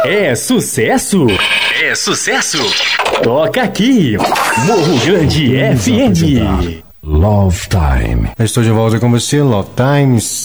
É sucesso? É sucesso? Toca aqui, Morro Grande FM. Love Time. Estou de volta com você, Love Time,